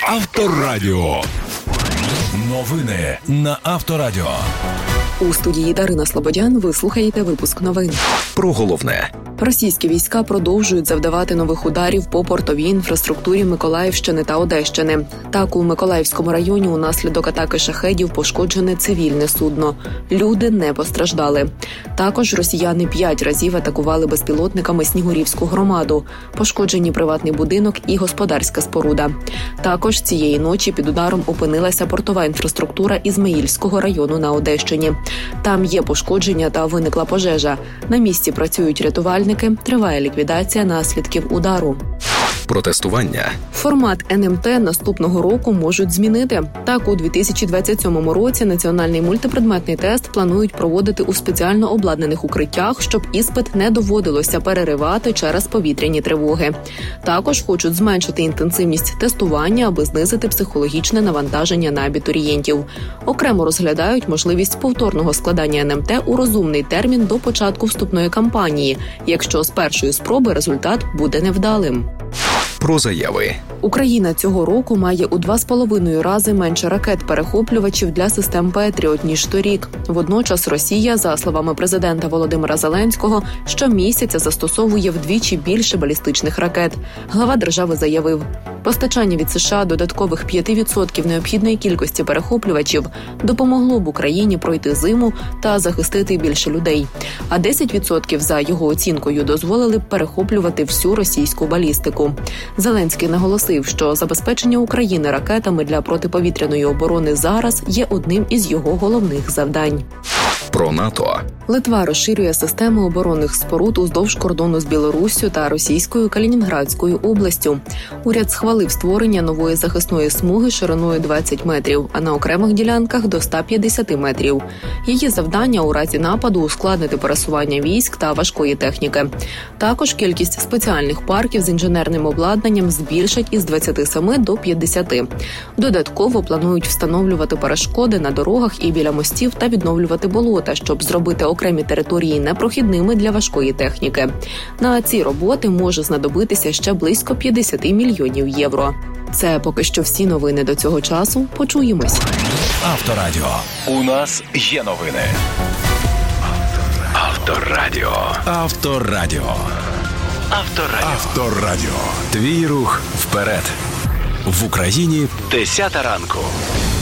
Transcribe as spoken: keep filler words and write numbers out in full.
Авторадіо. Новини на Авторадіо. У студії Дарина Слободян ви слухаєте випуск новин. Про головне. Російські війська продовжують завдавати нових ударів по портовій інфраструктурі Миколаївщини та Одещини. Так, у Миколаївському районі унаслідок атаки шахедів пошкоджене цивільне судно. Люди не постраждали. Також росіяни п'ять разів атакували безпілотниками Снігурівську громаду. Пошкоджені приватний будинок і господарська споруда. Також цієї ночі під ударом опинилася портова інфраструктура Ізмаїльського району на Одещині. Там є пошкодження та виникла пожежа. На місці працюють рятувальники. Триває ліквідація наслідків удару. Протестування. Формат ен ем те наступного року можуть змінити. Так, у дві тисячі двадцять сьомому році національний мультипредметний тест планують проводити у спеціально обладнаних укриттях, щоб іспит не доводилося переривати через повітряні тривоги. Також хочуть зменшити інтенсивність тестування, аби знизити психологічне навантаження на абітурієнтів. Окремо розглядають можливість повторного складання ен ем те у розумний термін до початку вступної кампанії, якщо з першої спроби результат буде невдалим. Про заяви. Україна цього року має у два з половиною рази менше ракет-перехоплювачів для систем «Петріот», ніж торік. Водночас Росія, за словами президента Володимира Зеленського, щомісяця застосовує вдвічі більше балістичних ракет. Глава держави заявив, постачання від США додаткових п'ять відсотків необхідної кількості перехоплювачів допомогло б Україні пройти зиму та захистити більше людей. А десять відсотків, за його оцінкою, дозволили б перехоплювати всю російську балістику. Зеленський наголосив, що забезпечення України ракетами для протиповітряної оборони зараз є одним із його головних завдань. Про НАТО. Литва розширює систему оборонних споруд уздовж кордону з Білоруссю та російською Калінінградською областю. Уряд схвалив створення нової захисної смуги шириною двадцять метрів, а на окремих ділянках до ста п'ятдесят метрів. Її завдання у разі нападу ускладнити пересування військ та важкої техніки. Також кількість спеціальних парків з інженерним обладнанням збільшать із двадцяти семи до п'ятдесяти. Додатково планують встановлювати перешкоди на дорогах і біля мостів та відновлювати болота, щоб зробити окремі території непрохідними для важкої техніки. На ці роботи може знадобитися ще близько п'ятдесят мільйонів євро. Це поки що всі новини до цього часу. Почуємось. Авторадіо. У нас є новини. Авторадіо. Авторадіо. Авторадіо. Авторадіо. Твій рух вперед. В Україні десята ранку.